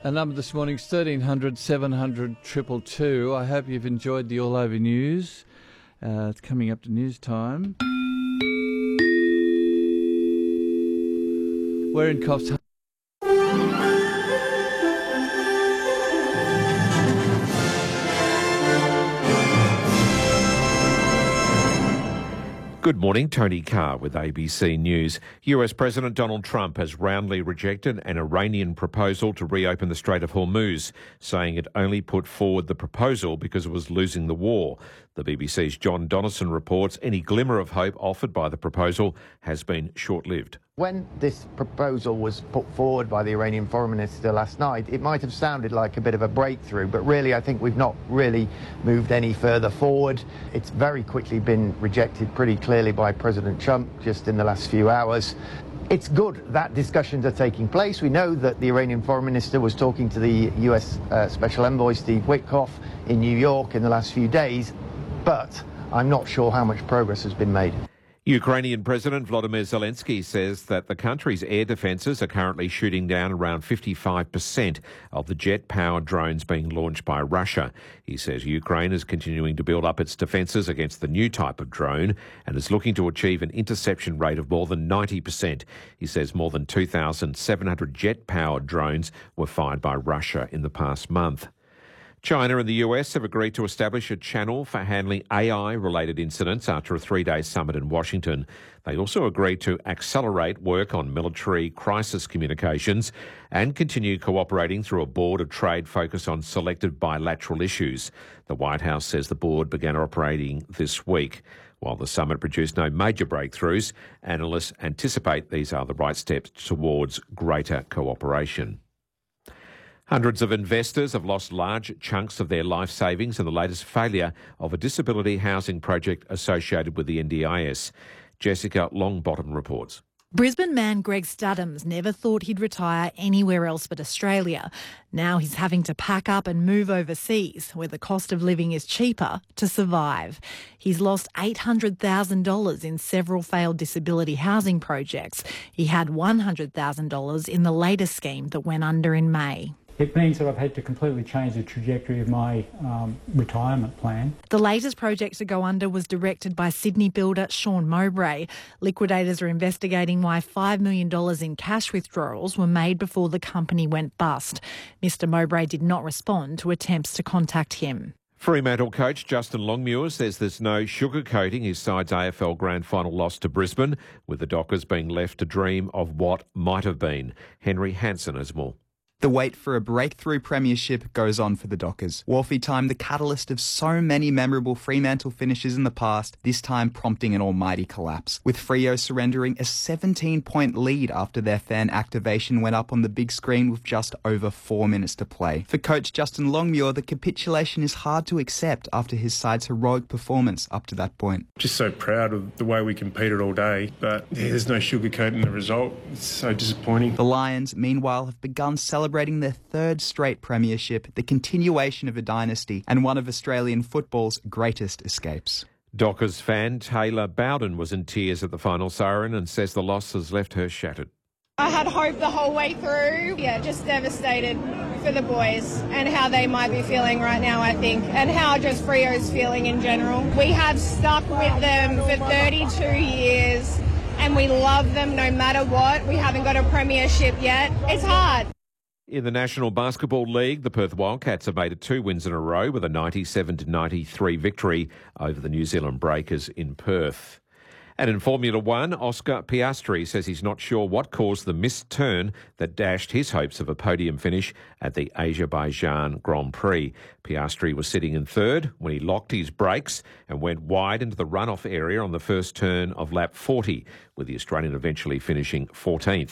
Our number this morning is 1300 700 222. I hope you've enjoyed the All Over News. It's coming up to news time. We're in Coffs Harbour. Good morning, Tony Carr with ABC News. US President Donald Trump has roundly rejected an Iranian proposal to reopen the Strait of Hormuz, saying it only put forward the proposal because it was losing the war. The BBC's John Donnison reports any glimmer of hope offered by the proposal has been short-lived. When this proposal was put forward by the Iranian Foreign Minister last night, it might have sounded like a bit of a breakthrough, but really I think we've not really moved any further forward. It's very quickly been rejected pretty clearly by President Trump just in the last few hours. It's good that discussions are taking place. We know that the Iranian Foreign Minister was talking to the US Special Envoy Steve Witkoff in New York in the last few days, but I'm not sure how much progress has been made. Ukrainian President Volodymyr Zelensky says that the country's air defences are currently shooting down around 55% of the jet-powered drones being launched by Russia. He says Ukraine is continuing to build up its defences against the new type of drone and is looking to achieve an interception rate of more than 90%. He says more than 2,700 jet-powered drones were fired by Russia in the past month. China and the US have agreed to establish a channel for handling AI-related incidents after a three-day summit in Washington. They also agreed to accelerate work on military crisis communications and continue cooperating through a board of trade focused on selected bilateral issues. The White House says the board began operating this week. While the summit produced no major breakthroughs, analysts anticipate these are the right steps towards greater cooperation. Hundreds of investors have lost large chunks of their life savings in the latest failure of a disability housing project associated with the NDIS. Jessica Longbottom reports. Brisbane man Greg Studdams never thought he'd retire anywhere else but Australia. Now he's having to pack up and move overseas, where the cost of living is cheaper, to survive. He's lost $800,000 in several failed disability housing projects. He had $100,000 in the latest scheme that went under in May. It means that I've had to completely change the trajectory of my retirement plan. The latest project to go under was directed by Sydney builder Sean Mowbray. Liquidators are investigating why $5 million in cash withdrawals were made before the company went bust. Mr Mowbray did not respond to attempts to contact him. Fremantle coach Justin Longmuir says there's no sugarcoating his side's AFL Grand Final loss to Brisbane, with the Dockers being left to dream of what might have been. Henry Hansen has more. The wait for a breakthrough premiership goes on for the Dockers. Wolfie time, the catalyst of so many memorable Fremantle finishes in the past, this time prompting an almighty collapse, with Freo surrendering a 17-point lead after their fan activation went up on the big screen with just over 4 minutes to play. For coach Justin Longmuir, the capitulation is hard to accept after his side's heroic performance up to that point. Just so proud of the way we competed all day, but there's no sugarcoating the result. It's so disappointing. The Lions, meanwhile, have begun celebrating their third straight premiership, the continuation of a dynasty and one of Australian football's greatest escapes. Dockers fan Taylor Bowden was in tears at the final siren and says the loss has left her shattered. I had hope the whole way through. Yeah, just devastated for the boys and how they might be feeling right now, I think, and how just Freo's feeling in general. We have stuck with them for 32 years and we love them no matter what. We haven't got a premiership yet. It's hard. In the National Basketball League, the Perth Wildcats have made it 2 wins in a row with a 97-93 victory over the New Zealand Breakers in Perth. And in Formula One, Oscar Piastri says he's not sure what caused the missed turn that dashed his hopes of a podium finish at the Azerbaijan Grand Prix. Piastri was sitting in third when he locked his brakes and went wide into the runoff area on the first turn of lap 40, with the Australian eventually finishing 14th.